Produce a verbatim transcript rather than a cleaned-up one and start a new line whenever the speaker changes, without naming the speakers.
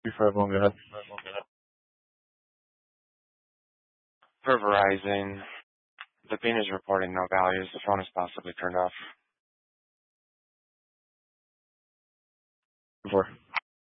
Before everyone, go ahead.
For Verizon, the bean is reporting no values. The phone is possibly turned off.